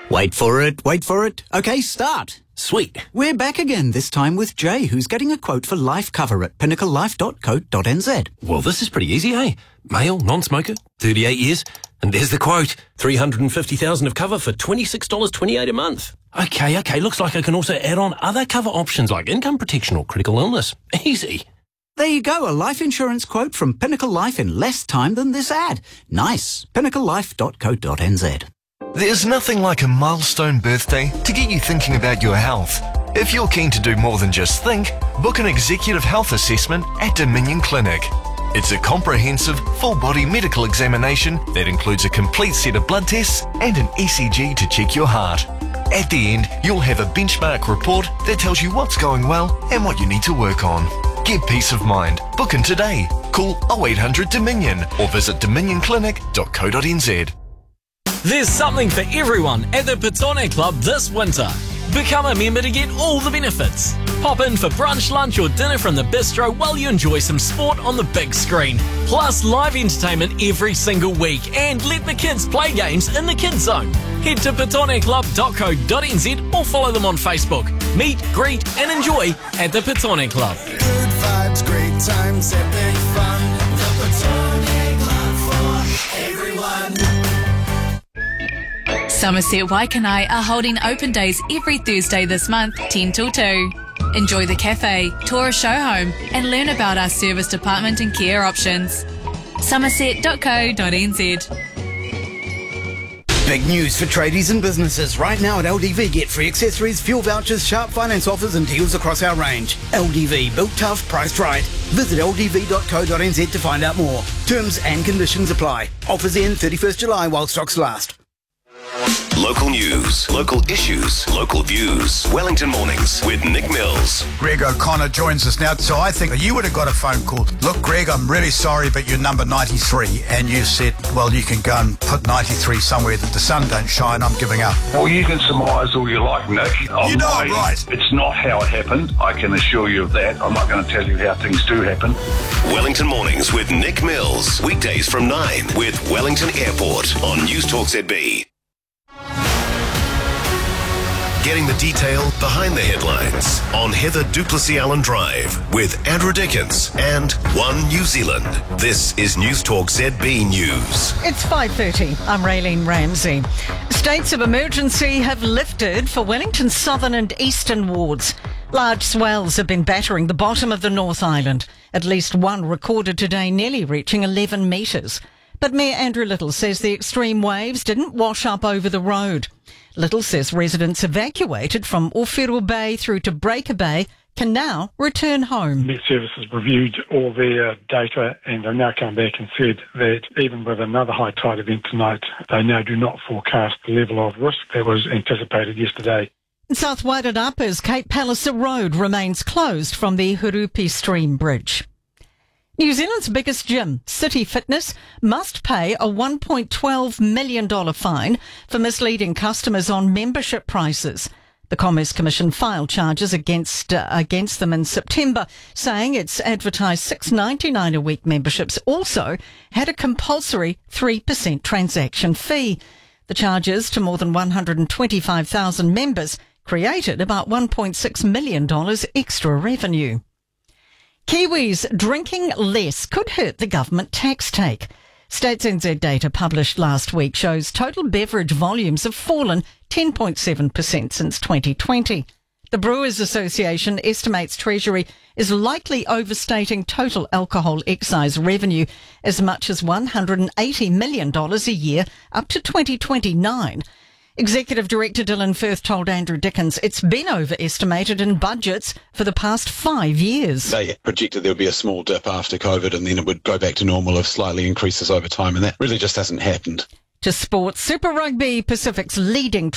Wait for it. OK, start. Sweet. We're back again, this time with Jay, who's getting a quote for life cover at pinnaclelife.co.nz. Well, this is pretty easy, eh? Male, non-smoker, 38 years. And there's the quote. $350,000 of cover for $26.28 a month. Okay, looks like I can also add on other cover options like income protection or critical illness. Easy. There you go, a life insurance quote from Pinnacle Life in less time than this ad. Nice. pinnaclelife.co.nz. There's nothing like a milestone birthday to get you thinking about your health. If you're keen to do more than just think, book an executive health assessment at Dominion Clinic. It's a comprehensive, full-body medical examination that includes a complete set of blood tests and an ECG to check your heart. At the end, you'll have a benchmark report that tells you what's going well and what you need to work on. Get peace of mind. Book in today. Call 0800 Dominion or visit dominionclinic.co.nz. There's something for everyone at the Petone Club this winter. Become a member to get all the benefits. Pop in for brunch, lunch or dinner from the bistro while you enjoy some sport on the big screen. Plus live entertainment every single week and let the kids play games in the kids zone. Head to petoneclub.co.nz or follow them on Facebook. Meet, greet and enjoy at the Petone Club. Good vibes, great times, epic fun. The Petone Club for everyone. Somerset Waikanae are holding open days every Thursday this month, 10 till 2. Enjoy the cafe, tour a show home and learn about our service department and care options. somerset.co.nz. Big news for tradies and businesses. Right now at LDV, get free accessories, fuel vouchers, sharp finance offers and deals across our range. LDV, built tough, priced right. Visit ldv.co.nz to find out more. Terms and conditions apply. Offers end 31st July while stocks last. Local news, local issues, local views. Wellington Mornings with Nick Mills. Greg O'Connor joins us now. So I think you would have got a phone call. Look, Greg, I'm really sorry, but you're number 93. And you said, well, you can go and put 93 somewhere that the sun don't shine. I'm giving up. Well, you can surmise all you like, Nick. You know I'm right. It's not how it happened. I can assure you of that. I'm not going to tell you how things do happen. Wellington Mornings with Nick Mills. Weekdays from 9 with Wellington Airport on News Talk ZB. Getting the detail behind the headlines on Heather Duplessis Allen Drive with Andrew Dickens and One New Zealand. This is News Talk ZB News. It's 5:30. I'm Raylene Ramsey. States of emergency have lifted for Wellington's southern and eastern wards. Large swells have been battering the bottom of the North Island. At least one recorded today, nearly reaching 11 metres. But Mayor Andrew Little says the extreme waves didn't wash up over the road. Little says residents evacuated from Ōwhiro Bay through to Breaker Bay can now return home. Met Services reviewed all their data and they've now come back and said that even with another high tide event tonight, they now do not forecast the level of risk that was anticipated yesterday. South Wairarapa, Cape Palliser Road remains closed from the Hurupi Stream Bridge. New Zealand's biggest gym, City Fitness, must pay a $1.12 million fine for misleading customers on membership prices. The Commerce Commission filed charges against them in September, saying its advertised $6.99 a week memberships also had a compulsory 3% transaction fee. The charges to more than 125,000 members created about $1.6 million extra revenue. Kiwis drinking less could hurt the government tax take. Stats NZ data published last week shows total beverage volumes have fallen 10.7% since 2020. The Brewers Association estimates Treasury is likely overstating total alcohol excise revenue as much as $180 million a year up to 2029. Executive Director Dylan Firth told Andrew Dickens it's been overestimated in budgets for the past 5 years. They projected there would be a small dip after COVID and then it would go back to normal of slightly increases over time, and that really just hasn't happened. To sports, Super Rugby, Pacific's leading